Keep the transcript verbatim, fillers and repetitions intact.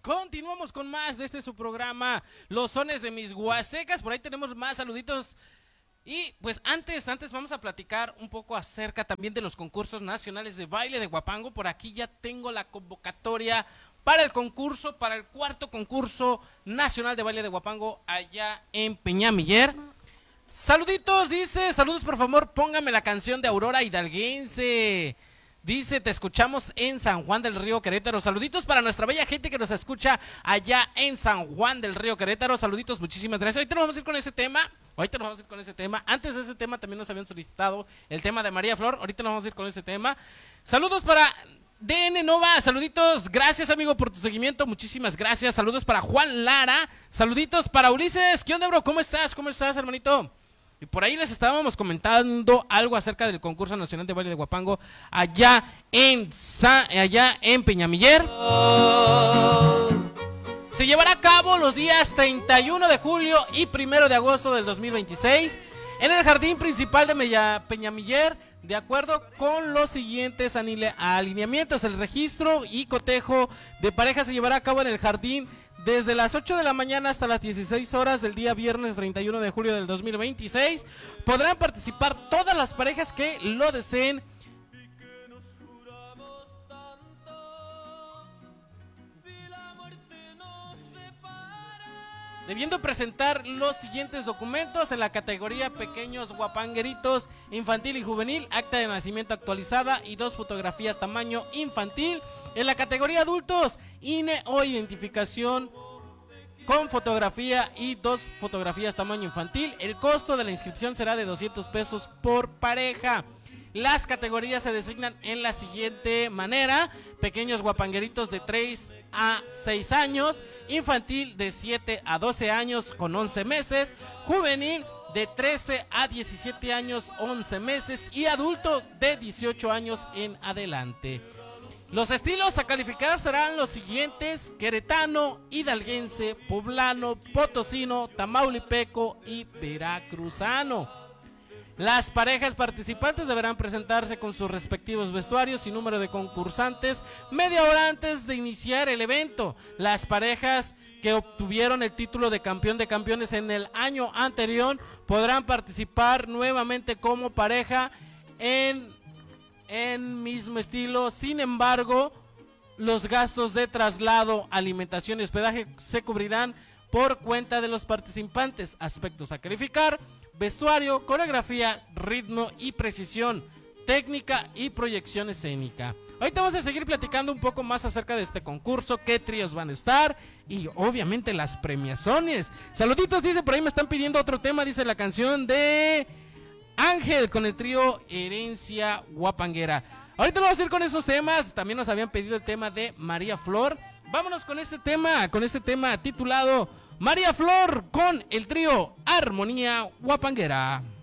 Continuamos con más de este su programa, Los Sones de Mis Huastecas. Por ahí tenemos más saluditos. Y pues antes, antes vamos a platicar un poco acerca también de los concursos nacionales de baile de Huapango. Por aquí ya tengo la convocatoria para el concurso, para el cuarto concurso nacional de baile de Huapango allá en Peñamiller. Saluditos, dice, saludos por favor, póngame la canción de Aurora Hidalguense. Dice, te escuchamos en San Juan del Río Querétaro. Saluditos para nuestra bella gente que nos escucha allá en San Juan del Río Querétaro. Saluditos, muchísimas gracias. Ahorita nos vamos a ir con ese tema. Ahorita nos vamos a ir con ese tema. Antes de ese tema también nos habían solicitado el tema de María Flor. Ahorita nos vamos a ir con ese tema. Saludos para D N Nova. Saluditos. Gracias, amigo, por tu seguimiento. Muchísimas gracias. Saludos para Juan Lara. Saluditos para Ulises. ¿Qué onda, bro? ¿Cómo estás? ¿Cómo estás, hermanito? Y por ahí les estábamos comentando algo acerca del concurso nacional de baile de Huapango allá en Sa allá en Peñamiller. Se llevará a cabo los días treinta y uno de julio y primero de agosto del dos mil veintiséis en el jardín principal de Mella Peñamiller, de acuerdo con los siguientes alineamientos. El registro y cotejo de parejas se llevará a cabo en el jardín desde las ocho de la mañana hasta las dieciséis horas del día viernes treinta y uno de julio del dos mil veintiséis. Podrán participar todas las parejas que lo deseen. Debiendo presentar los siguientes documentos en la categoría pequeños guapangueritos infantil y juvenil, acta de nacimiento actualizada y dos fotografías tamaño infantil. En la categoría adultos, I N E o identificación con fotografía y dos fotografías tamaño infantil. El costo de la inscripción será de doscientos pesos por pareja. Las categorías se designan en la siguiente manera: pequeños guapangueritos de tres a seis años, infantil de siete a doce años con once meses, juvenil de trece a diecisiete años once meses y adulto de dieciocho años en adelante. Los estilos a calificar serán los siguientes: queretano, hidalguense, poblano, potosino, tamaulipeco y veracruzano. Las parejas participantes deberán presentarse con sus respectivos vestuarios y número de concursantes media hora antes de iniciar el evento. Las parejas que obtuvieron el título de campeón de campeones en el año anterior podrán participar nuevamente como pareja en, en mismo estilo. Sin embargo, los gastos de traslado, alimentación y hospedaje se cubrirán por cuenta de los participantes. Aspectos a calificar: vestuario, coreografía, ritmo y precisión, técnica y proyección escénica. Ahorita vamos a seguir platicando un poco más acerca de este concurso, qué tríos van a estar y obviamente las premiaciones. Saluditos, dice, por ahí me están pidiendo otro tema, dice la canción de Ángel con el trío Herencia Huapanguera. Ahorita vamos a ir con esos temas. También nos habían pedido el tema de María Flor. Vámonos con este tema, con este tema titulado María Flor con el trío Armonía Huapanguera.